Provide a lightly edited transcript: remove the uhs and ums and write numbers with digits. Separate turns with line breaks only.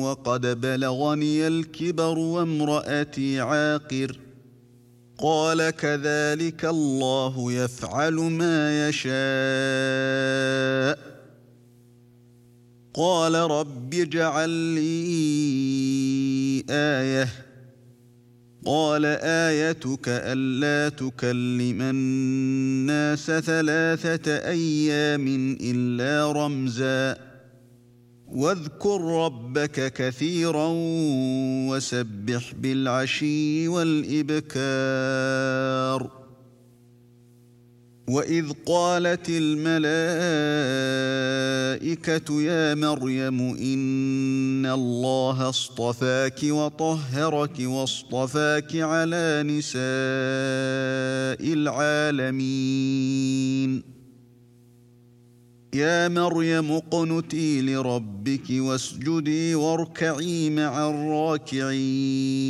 وقد بلغني الكبر وامرأتي عاقر. قال كذلك الله يفعل ما يشاء. قال رب اجعل لي آية. قال آيتك ألا تكلم الناس 3 أيام إلا رمزا واذكر ربك كثيرا وسبح بالعشي والإبكار. وإذ قالت الملائكة يا مريم إن الله اصطفاك وطهرك واصطفاك على نساء العالمين. يا مريم اقنتي لربك واسجدي واركعي مع الراكعين.